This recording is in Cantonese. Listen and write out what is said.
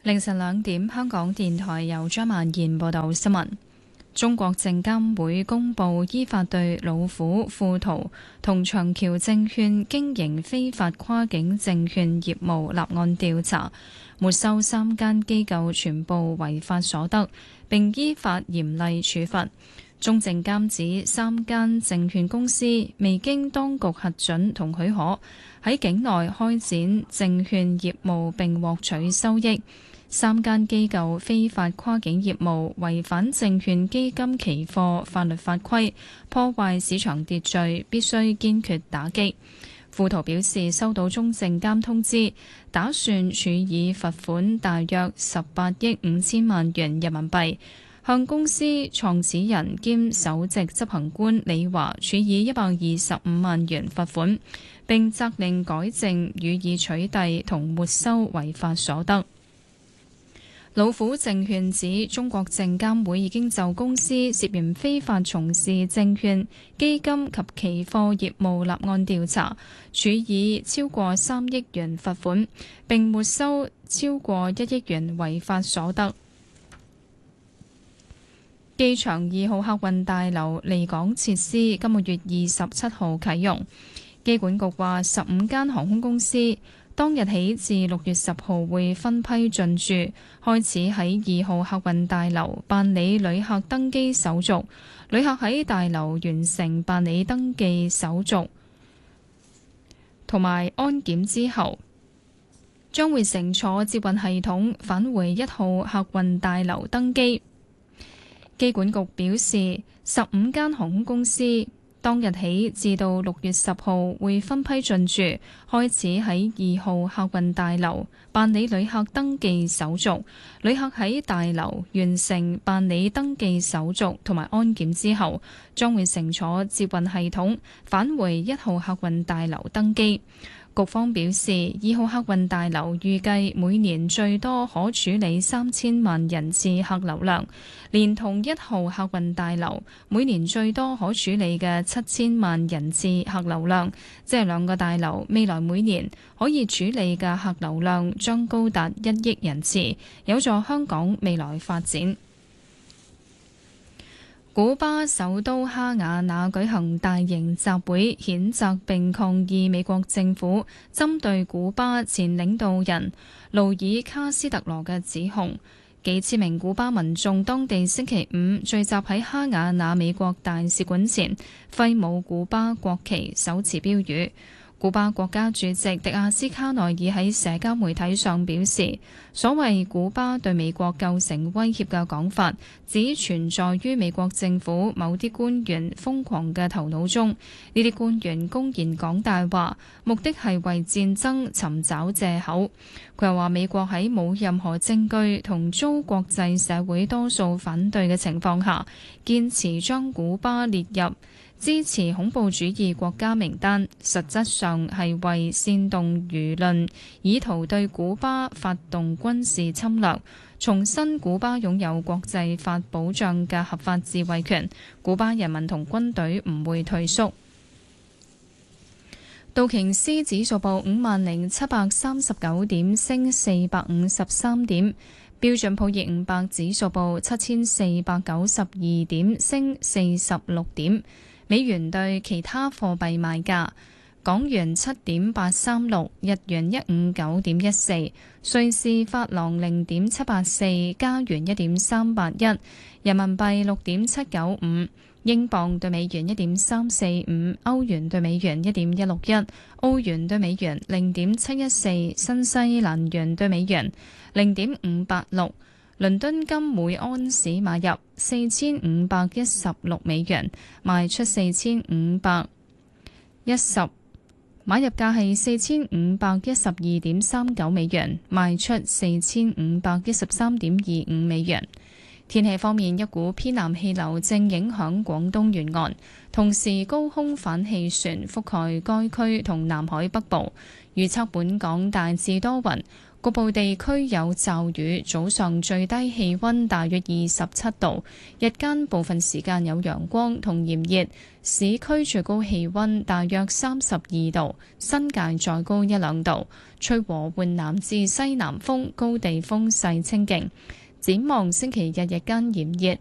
凌晨2點，香港電台由張曼燕報道新聞。中國證監會公布依法對老虎、富途同長橋證券經營非法跨境證券業務立案調查，沒收3間機構全部違法所得，並依法嚴厲處罰。中證監指3間證券公司未經當局核准同許可，喺境內開展證券業務並獲取收益。3間機構非法跨境業務，違反證券基金期貨法律法規，破壞市場秩序，必須堅決打擊。富途表示收到中證監通知，打算處以罰款大約18億5千萬元人民幣，向公司創始人兼首席執行官李華處以125萬元罰款，並責令改正予以取締同沒收違法所得。老虎證券指中國證監會已經就公司涉嫌非法從事證券、基金及期貨業務立案調查，處以超過3億元罰款，並沒收超過1億元違法所得。機場2號客運大樓離港設施今個月27號啟用，機管局話15間航空公司當日起至6月10號會分批進駐，開始喺2號客運大樓辦理旅客登機手續。旅客喺大樓完成辦理登記手續同埋安檢之後，將會乘坐接運系統返回1號客運大樓登機。機管局表示，15間航空公司當日起至到6月10號會分批進駐，開始喺2號客運大樓辦理旅客登記手續。旅客喺大樓完成辦理登記手續同埋安檢之後，將會乘坐接運系統返回1號客運大樓登機。局方表示，2號客運大樓預計每年最多可處理3000萬人次客流量，連同1號客運大樓每年最多可處理嘅7000萬人次客流量，即係2個大樓未來每年可以處理嘅客流量將高達1億人次，有助香港未來發展。古巴首都哈瓦那舉行大型集會，譴責並抗議美國政府針對古巴前領導人盧爾卡斯特羅嘅指控。幾千名古巴民眾當地星期5聚集喺哈瓦那美國大使館前，揮舞古巴國旗，手持標語。古巴國家主席迪亞斯卡內爾喺社交媒體上表示，所謂古巴對美國構成威脅嘅講法，只存在於美國政府某啲官員瘋狂嘅頭腦中。呢啲官員公然講大話，目的係為戰爭尋找藉口。佢又話，美國喺冇任何證據同遭國際社會多數反對嘅情況下，堅持將古巴列入支持恐怖主義國家名單，實質上係為煽動輿論，以圖對古巴發動軍事侵略。重申古巴擁有國際法保障嘅合法自衛權，古巴人民同軍隊唔會退縮。道瓊斯指數報50,739點，升453點；標準普爾500指數報7492點，升46點。美元對其他貨幣賣價：港元7.836，日元159.14，瑞士法郎0.784，加元1.381，人民幣6.795，英鎊對美元1.345，歐元對美元1.161，澳元對美元0.714，新西蘭元對美元0.586。倫敦金每安士買入4516美元，賣出4510，買入價係4512.39美元，賣出4513.25美元。天氣方面，一股偏南氣流正影響廣東沿岸，同時高空反氣旋覆蓋該區同南海北部，預測本港大致多雲。局部地區有驟雨，早上最低氣溫大約27度，日間部分時間有陽光同炎熱，市區最高氣溫大約32度，新界再高1-2度， 吹和緩南至西南風，高地風勢清勁。展望星期日日間炎熱，